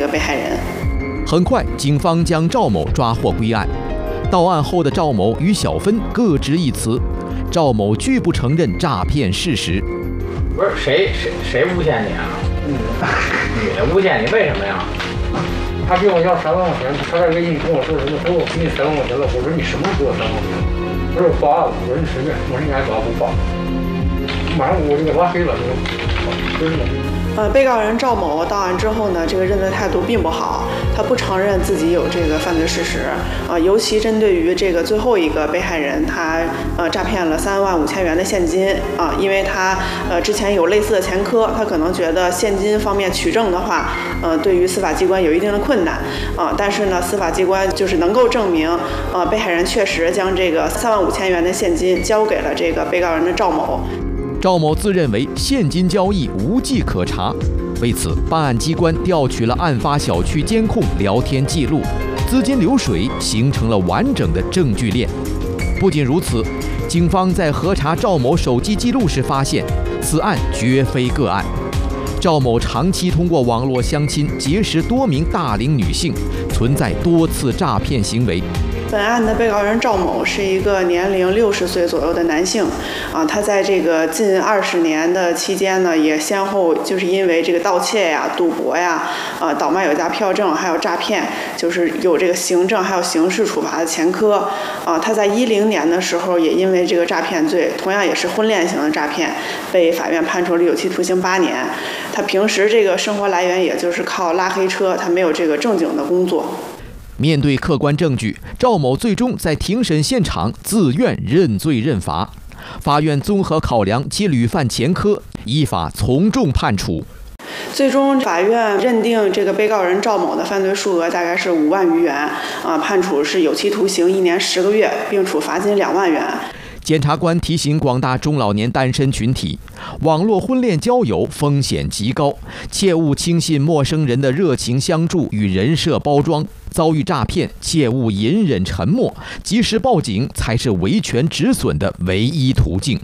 被害人。 很快，警方将赵某抓获归案。到案后的赵某与小芬各执一词，赵某拒不承认诈骗事实。 不是谁诬陷你啊？女的诬陷你，为什么呀？ 他给我要3万块钱，他那个人跟我说什么？说我给你3万块钱了。我说你什么给我3万块钱？他说发了。我说你随便，我说你爱发不发？马上我就给拉黑了，真的。 被告人赵某到案之后呢，这个认罪态度并不好，他不承认自己有这个犯罪事实尤其针对于这个最后一个被害人，他诈骗了3万5千元的现金因为他之前有类似的前科，他可能觉得现金方面取证的话，对于司法机关有一定的困难但是呢，司法机关就是能够证明被害人确实将这个3万5千元的现金交给了这个被告人的赵某。 赵某自认为现金交易无迹可查，为此，办案机关调取了案发小区监控聊天记录，资金流水形成了完整的证据链。不仅如此，警方在核查赵某手机记录时发现，此案绝非个案。赵某长期通过网络相亲结识多名大龄女性，存在多次诈骗行为。 本案的被告人赵某是一个年龄60岁左右的男性他在这个近20年的期间呢，也先后就是因为这个盗窃呀、赌博呀、倒卖有价票证，还有诈骗，就是有这个行政还有刑事处罚的前科他在10年的时候也因为这个诈骗罪，同样也是婚恋型的诈骗，被法院判处了有期徒刑8年。他平时这个生活来源也就是靠拉黑车，他没有这个正经的工作。 面对客观证据，赵某最终在庭审现场自愿认罪认罚。法院综合考量其屡犯前科，依法从重判处。 最终，法院认定这个被告人赵某的犯罪数额大概是5万余元判处是有期徒刑1年10个月，并处罚金2万元。 检察官提醒广大中老年单身群体，网络婚恋交友风险极高，切勿轻信陌生人的热情相助与人设包装。遭遇诈骗，切勿隐忍沉默，及时报警才是维权止损的唯一途径。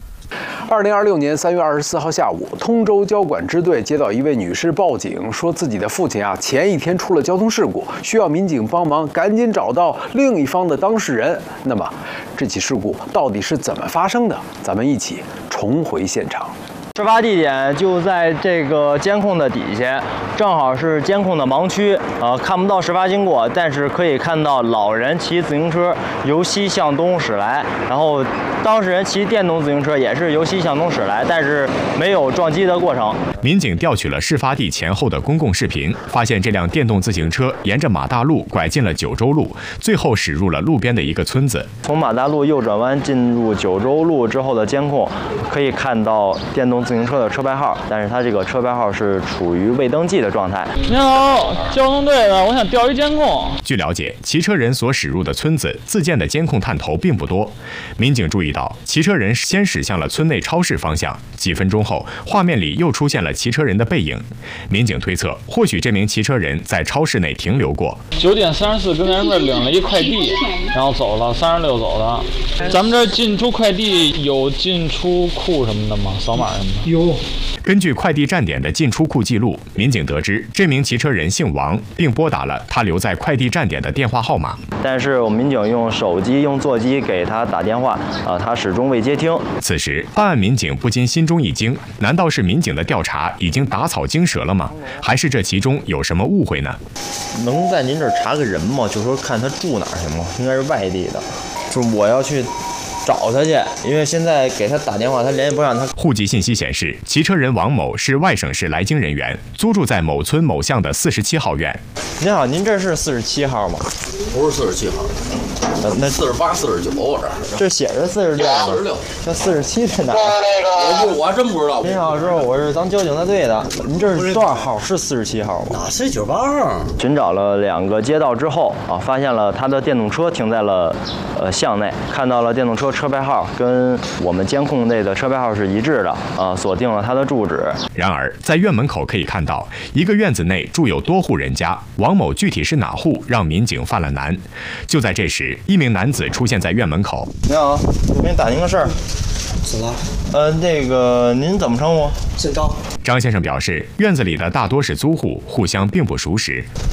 2026年3月24号下午，通州交管支队接到一位女士报警，说自己的父亲前一天出了交通事故，需要民警帮忙，赶紧找到另一方的当事人。那么，这起事故到底是怎么发生的？咱们一起重回现场。 事发地点就在这个监控的底下，正好是监控的盲区，看不到事发经过，但是可以看到老人骑自行车由西向东驶来，然后当事人骑电动自行车也是由西向东驶来，但是没有撞击的过程。 民警调取了事发地前后的公共视频，发现这辆电动自行车沿着马大路拐进了九州路，最后驶入了路边的一个村子。 从马大路右转弯进入九州路之后的监控，可以看到电动自行车的车牌号，但是它这个车牌号是处于未登记的状态。 你好，交通队的，我想调一监控。 据了解，骑车人所驶入的村子自建的监控探头并不多。民警注意到，骑车人先驶向了村内超市方向，几分钟后，画面里又出现了骑车人的背影。民警推测，或许这名骑车人在超市内停留过。 9点34跟咱们这领了一快递，然后走了36走的。咱们这进出快递有进出库什么的吗？扫码什么的？ 有。 根据快递站点的进出库记录，民警得知这名骑车人姓王，并拨打了他留在快递站点的电话号码。 但是我们民警用手机、用座机给他打电话，他始终未接听。 此时，办案民警不禁心中一惊：难道是民警的调查已经打草惊蛇了吗？还是这其中有什么误会呢？ 能在您这儿查个人吗？就说看他住哪儿行吗？应该是外地的，就是我要去找他去，因为现在给他打电话，他联系不上他。 户籍信息显示，骑车人王某是外省市来京人员，租住在某村某巷的47号院。 您好，您这是47号吗？ 不是47号，那48、49我这写着46，那47在哪儿？ 我还真不知道。 您好，师傅，我是咱交警大队的，您这是多少号？是47号吗？ 哪是98号？ 寻找了2个街道之后发现了他的电动车停在了巷内，看到了电动车车牌号跟我们监控内的车牌号是一致的，锁定了他的住址。 然而，在院门口可以看到，一个院子内住有多户人家，王某具体是哪户，让民警犯了难。就在这时，一名男子出现在院门口。 您好，我给你打听个事儿。 怎么？ 那个您怎么称呼？ 姓张。 张先生表示，院子里的大多是租户，互相并不熟识。